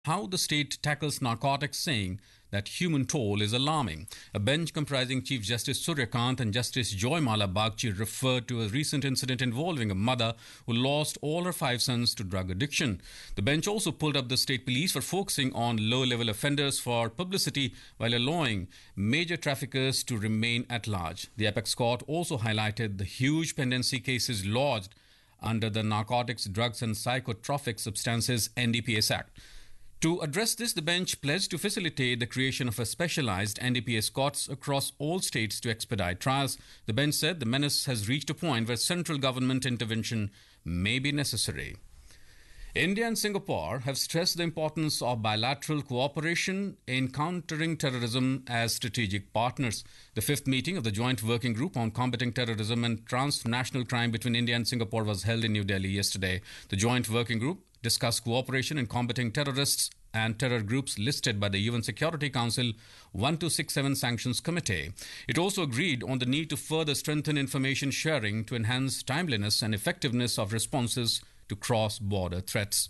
how the state tackles narcotics, saying that human toll is alarming. A bench comprising Chief Justice Suryakant and Justice Joymala Bagchi referred to a recent incident involving a mother who lost all her 5 sons to drug addiction. The bench also pulled up the state police for focusing on low-level offenders for publicity while allowing major traffickers to remain at large. The apex court also highlighted the huge pendency cases lodged under the Narcotics, Drugs and Psychotropic Substances NDPS Act. To address this, the bench pledged to facilitate the creation of a specialized NDPS courts across all states to expedite trials. The bench said the menace has reached a point where central government intervention may be necessary. India and Singapore have stressed the importance of bilateral cooperation in countering terrorism as strategic partners. The 5th meeting of the Joint Working Group on Combating Terrorism and Transnational Crime between India and Singapore was held in New Delhi yesterday. The Joint Working Group discussed cooperation in combating terrorists and terror groups listed by the UN Security Council 1267 Sanctions Committee. It also agreed on the need to further strengthen information sharing to enhance timeliness and effectiveness of responses to cross-border threats.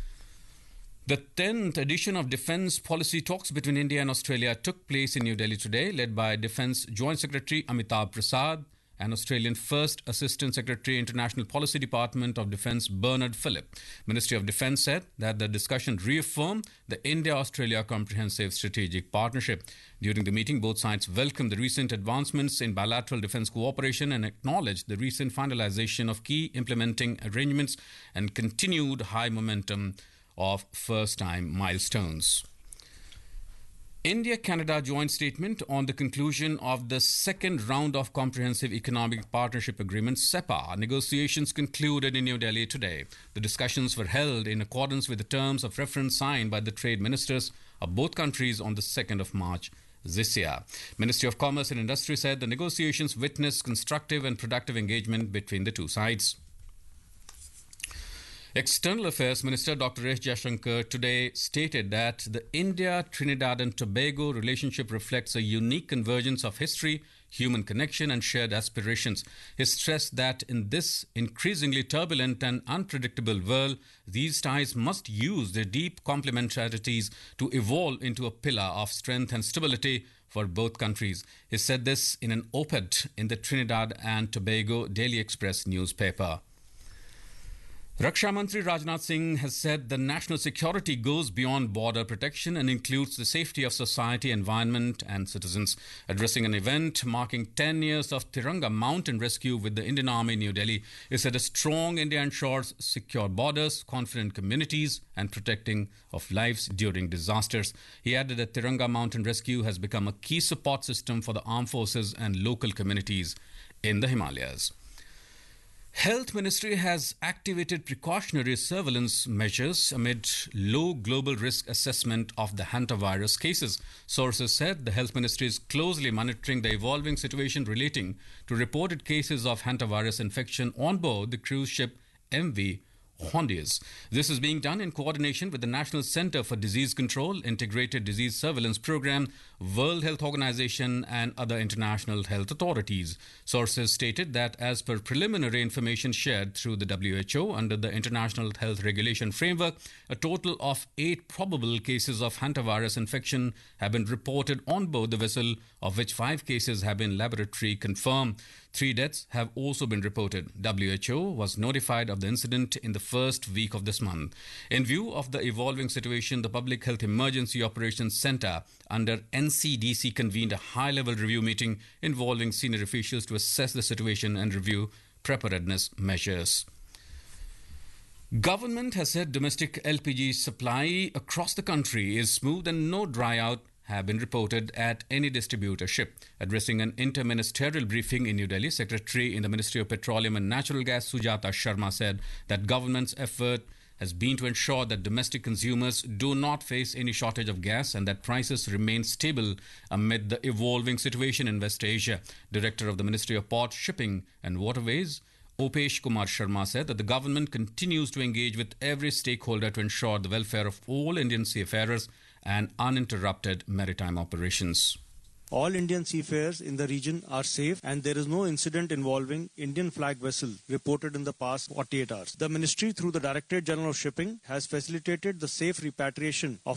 The 10th edition of Defence Policy Talks between India and Australia took place in New Delhi today, led by Defence Joint Secretary Amitabh Prasad and Australian First Assistant Secretary International Policy Department of Defence Bernard Phillip. Ministry of Defence said that the discussion reaffirmed the India-Australia Comprehensive Strategic Partnership. During the meeting, both sides welcomed the recent advancements in bilateral defence cooperation and acknowledged the recent finalisation of key implementing arrangements and continued high momentum of first-time milestones. India-Canada joint statement on the conclusion of the second round of Comprehensive Economic Partnership Agreement (CEPA) negotiations concluded in New Delhi today. The discussions were held in accordance with the terms of reference signed by the trade ministers of both countries on the 2nd of March this year. Ministry of Commerce and Industry said the negotiations witnessed constructive and productive engagement between the two sides. External Affairs Minister Dr. S. Jaishankar today stated that the India-Trinidad and Tobago relationship reflects a unique convergence of history, human connection and shared aspirations. He stressed that in this increasingly turbulent and unpredictable world, these ties must use their deep complementarities to evolve into a pillar of strength and stability for both countries. He said this in an op-ed in the Trinidad and Tobago Daily Express newspaper. Raksha Mantri Rajnath Singh has said the national security goes beyond border protection and includes the safety of society, environment and citizens. Addressing an event marking 10 years of Tiranga Mountain Rescue with the Indian Army in New Delhi, he said a strong India ensures secure borders, confident communities and protecting of lives during disasters. He added that Tiranga Mountain Rescue has become a key support system for the armed forces and local communities in the Himalayas. Health Ministry has activated precautionary surveillance measures amid low global risk assessment of the hantavirus cases. Sources said the Health Ministry is closely monitoring the evolving situation relating to reported cases of hantavirus infection on board the cruise ship MV Hondius. This is being done in coordination with the National Center for Disease Control, Integrated Disease Surveillance Program, World Health Organization and other international health authorities. Sources stated that as per preliminary information shared through the WHO under the International Health Regulation Framework, a total of 8 probable cases of hantavirus infection have been reported on board the vessel, of which 5 cases have been laboratory confirmed. 3 deaths have also been reported. WHO was notified of the incident in the first week of this month. In view of the evolving situation, the Public Health Emergency Operations Center under NCDC convened a high-level review meeting involving senior officials to assess the situation and review preparedness measures. Government has said domestic LPG supply across the country is smooth and no dry out have been reported at any distributor ship. Addressing an interministerial briefing in New Delhi, Secretary in the Ministry of Petroleum and Natural Gas Sujata Sharma said that government's effort has been to ensure that domestic consumers do not face any shortage of gas and that prices remain stable amid the evolving situation in West Asia. Director of the Ministry of Port, Shipping and Waterways, Opesh Kumar Sharma said that the government continues to engage with every stakeholder to ensure the welfare of all Indian seafarers and uninterrupted maritime operations. All Indian seafarers in the region are safe and there is no incident involving Indian flag vessel reported in the past 48 hours. The ministry, through the Directorate General of Shipping, has facilitated the safe repatriation of